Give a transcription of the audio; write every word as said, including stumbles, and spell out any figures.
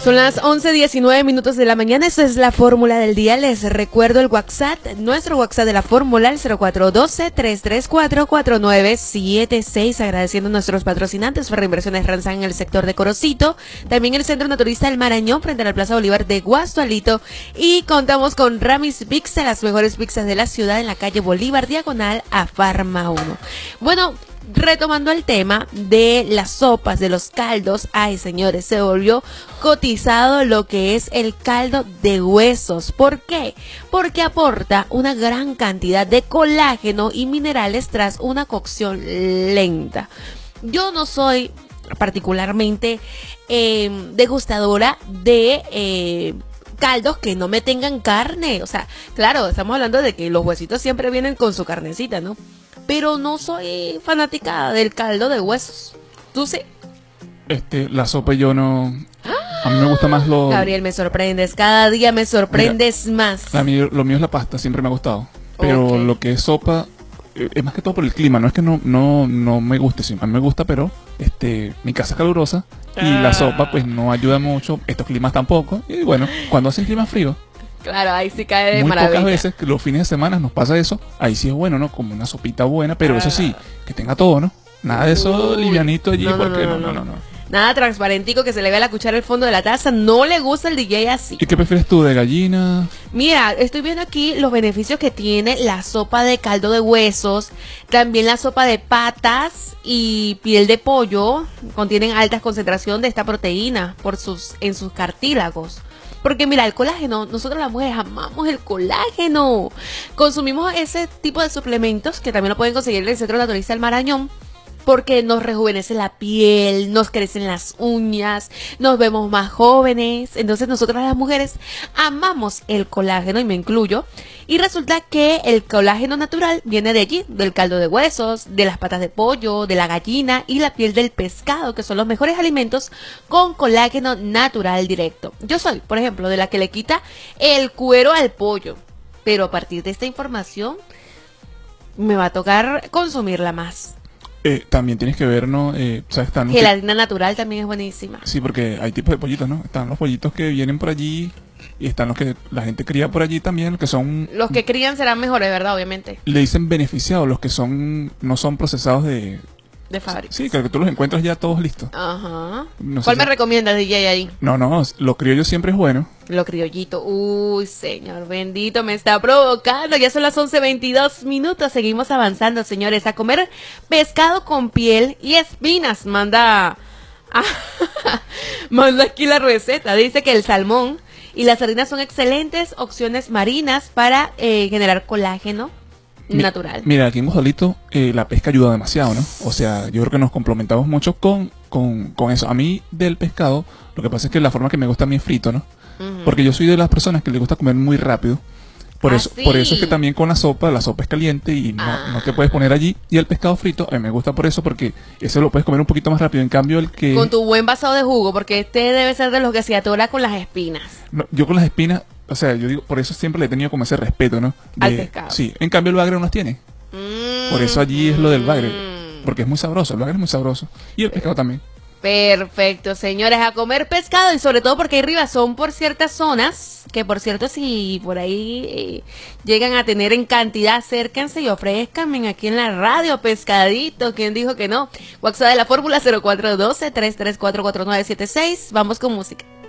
Son las once diecinueve minutos de la mañana. Esa es la fórmula del día. Les recuerdo el WhatsApp, nuestro WhatsApp de la fórmula, el cero cuatro uno dos, tres tres cuatro, cuatro nueve siete seis. Agradeciendo a nuestros patrocinantes, Ferroinversiones Ranzán en el sector de Corocito, también el Centro Naturista del Marañón frente a la Plaza Bolívar de Guastualito, y contamos con Ramis Pizza, las mejores pizzas de la ciudad, en la calle Bolívar, diagonal a Farma uno. Bueno, retomando el tema de las sopas, de los caldos, ay señores, se volvió cotizado lo que es el caldo de huesos. ¿Por qué? Porque aporta una gran cantidad de colágeno y minerales tras una cocción lenta. Yo no soy particularmente eh, degustadora de eh, caldos que no me tengan carne. O sea, claro, estamos hablando de que los huesitos siempre vienen con su carnecita, ¿no? Pero no soy fanática del caldo de huesos. ¿Tú sí? Este, la sopa yo no... A mí me gusta más lo... Gabriel, me sorprendes. Cada día me sorprendes Mira, más. A mí, lo mío es la pasta, siempre me ha gustado. Pero Okay. lo que es sopa, eh, es más que todo por el clima. No es que no, no, no me guste, sí, a mí me gusta, pero este, mi casa es calurosa y Ah. la sopa pues no ayuda mucho. Estos climas tampoco. Y bueno, cuando hacen clima frío, Claro, ahí sí cae de muy maravilla. pocas veces, que los fines de semana nos pasa eso. Ahí sí es bueno, ¿no? Como una sopita buena, pero eso sí, que tenga todo, ¿no? Nada de eso Uy, livianito allí, no, no, porque no, no, no, no, no. no. Nada transparentico que se le vea la cuchara al fondo de la taza. No le gusta el D J así. ¿Y qué prefieres tú, de gallina? Mira, estoy viendo aquí los beneficios que tiene la sopa de caldo de huesos, también la sopa de patas y piel de pollo. Contienen altas concentración de esta proteína por sus en sus cartílagos. Porque mira, el colágeno, nosotros las mujeres amamos el colágeno. Consumimos ese tipo de suplementos que también lo pueden conseguir en el Centro Naturista del Marañón, porque nos rejuvenece la piel, nos crecen las uñas, nos vemos más jóvenes. Entonces nosotras las mujeres amamos el colágeno, y me incluyo. Y resulta que el colágeno natural viene de allí, del caldo de huesos, de las patas de pollo, de la gallina y la piel del pescado, que son los mejores alimentos con colágeno natural directo. Yo soy, por ejemplo, de la que le quita el cuero al pollo, pero a partir de esta información me va a tocar consumirla más. Eh, también tienes que ver, ¿no? Eh, ¿sabes? Están los que- Gelatina natural también es buenísima. Sí, porque hay tipos de pollitos, ¿no? Están los pollitos que vienen por allí y están los que la gente cría por allí también, que son... Los que crían serán mejores, ¿verdad? Obviamente. Le dicen beneficiados, los que son no son procesados de... De fábrica. Sí, creo que tú los encuentras ya todos listos. Ajá. No sé ¿Cuál si- me recomiendas, D J, ahí? No, no, lo criollo siempre es bueno. Lo criollito. Uy, señor bendito, me está provocando. Ya son las once veintidós minutos. Seguimos avanzando, señores. A comer pescado con piel y espinas. Manda... Manda aquí la receta. Dice que el salmón y las sardinas son excelentes opciones marinas para eh, generar colágeno Mi- natural. Mira, aquí en Guajalito eh, la pesca ayuda demasiado, ¿no? O sea, yo creo que nos complementamos mucho con, con, con eso. A mí del pescado, lo que pasa es que la forma que me gusta a mí es frito, ¿no? Ujú. Porque yo soy de las personas que le gusta comer muy rápido. Por Ah, eso, sí. por eso es que también con la sopa, la sopa es caliente y no, Ah. no te puedes poner allí. Y el pescado frito, a mí me gusta por eso, porque eso lo puedes comer un poquito más rápido. En cambio, el que... Con tu buen vaso de jugo, porque este debe ser de los que se atora con las espinas. no, yo con las espinas, o sea, yo digo, por eso siempre le he tenido como ese respeto, ¿no? Al pescado. Sí, en cambio el bagre no las tiene. Por eso allí es lo del bagre. Porque es muy sabroso, el bagre es muy sabroso. Y el pescado también. Perfecto, señores, a comer pescado, y sobre todo porque hay ribazón por ciertas zonas, que por cierto, si por ahí eh, llegan a tener en cantidad, acérquense y ofrézcanme aquí en la radio pescadito. ¿Quién dijo que no? WhatsApp de la fórmula cero cuatro uno dos, tres tres cuatro, cuatro nueve siete seis. Vamos con música.